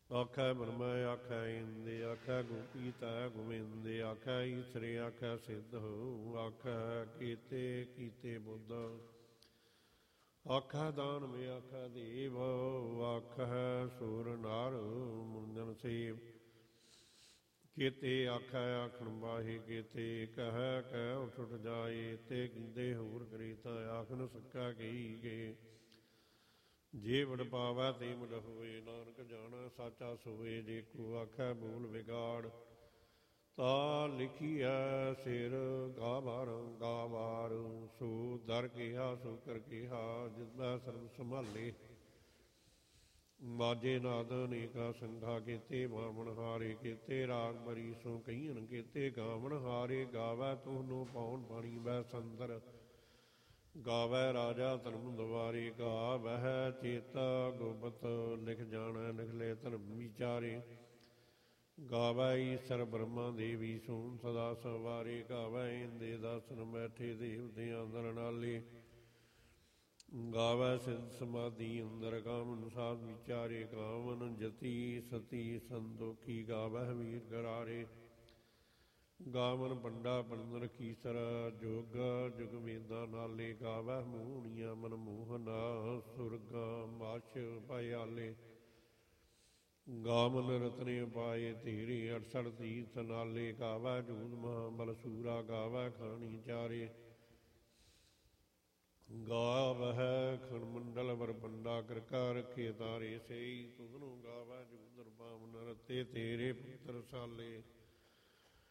ਆਖੈ ਬ੍ਰਹਮਾ ਆਖੈ ਇੰਦ ਆਖੈ ਗੋਪੀ ਤੈ ਗੋਵਿੰਦ ਆਖੈ ਈਸਰੇ ਆਖੈ ਸਿੱਧ ਆਖੈ ਕੀਤੇ ਕੀਤੇ ਬੁੱਧ ਆਖੈ ਦਾਨਵ ਆਖੈ ਦੇਵ ਆਖੈ ਸੁਰ ਨਰ ਮੁੰਦਨ ਸੇਵ ਕੀਤੇ ਆਖੈ ਆਖਣ ਬਾਹੇ ਕੀਤੇ ਕਹਿ ਕਹਿ ਉਠ ਉਠ ਜਾਏ ਤੇ ਕਹਿੰਦੇ ਹੋਰ ਕਰੀ ਤਾਂ ਆਖ ਨ ਸਕਾ ਕਹੀ ਗਏ ਜੇ ਵਡ ਪਾਵੈ ਤੇ ਮਡ ਹੋਏ ਨਾਨਕ ਜਾਣਾ ਸਾਚਾ ਸੋਏ ਜੇ ਕੋ ਆਖੈ ਬੋਲ ਵਿਗਾੜ ਤਾ ਲਿਖੀਐ ਸਿਰ ਗਾਵਾਰ ਸੋ ਦਰ ਕਿਹਾ ਸੋ ਕਰ ਕਿਹਾ ਜਿਸਦਾ ਸਰਬ ਸੰਭਾਲੇ ਮਾਝੇ ਨਾਦ ਅਨੇਕਾ ਸੰਘਾ ਕੀਤੇ ਬਾਵਣ ਹਾਰੇ ਕੀਤੇ ਰਾਗ ਬਰੀ ਸੋ ਕਹੀਨ ਕੀਤੇ ਗਾਵਣ ਹਾਰੇ ਗਾਵੈ ਤੁਹਨੂੰ ਪਾਉਣ ਪਾਣੀ ਬੈ ਸੰਦਰ ਗਾਵੈ ਰਾਜਾ ਧਰਮ ਦੁਆਰੇ ਗਾਵਹਿ ਚੇਤਾ ਗੋਬਤ ਲਿਖ ਜਾਣੈ ਨਿਖਲੇ ਧਰਮ ਵਿਚਾਰੇ ਗਾਵੈ ਈਸਰ ਬ੍ਰਹਮਾ ਦੇਵੀ ਸੋਨ ਸਦਾ ਸਵਾਰੇ ਗਾਵੈ ਇੰਦੇ ਦਾਸਨ ਬੈਠੇ ਦੇਵਤਿਆਂ ਦਰ ਨਾਲੇ ਗਾਵੈ ਸਿਧ ਸਮਾਧੀ ਅੰਦਰ ਕਾਮਨ ਸਾਧ ਵਿਚਾਰੇ ਕਾਮਨ ਜਤੀ ਸਤੀ ਸੰਤੋਖੀ ਗਾਵੈ ਵੀਰ ਗਰਾਰੇ ਗਾਵਨ ਪੰਡਾ ਪੰਦਰ ਕੀਸਰ ਜੋਗ ਜੁਗ ਵੇਦਾਂ ਨਾਲੇ ਗਾਵੈ ਮੂਹਣੀਆਂ ਮਨ ਮੋਹਨਾ ਸੁਰਗਾ ਮਾਛ ਭਇਆਲੇ ਗਾਵਨ ਰਤਨੇ ਪਾਏ ਧੀਰੇ 68 ਤੀਰਥ ਨਾਲੇ ਗਾਵੈ ਜੂਦ ਮਹਾ ਬਲ ਸੂਰਾ ਗਾਵੈ ਖਾਣੀ ਚਾਰੇ ਗਾਵਹਿ ਖਣ ਮੰਡਲ ਵਰ ਪੰਡਾ ਕਰਕਾ ਰਖੇ ਤਾਰੇ ਸਈ ਤੁਧਨੂੰ ਗਾਵੈ ਜੂਦਰ ਪਾਵਨ ਰਤੇ ਤੇਰੇ ਪੁੱਤਰ ਸਾਲੇ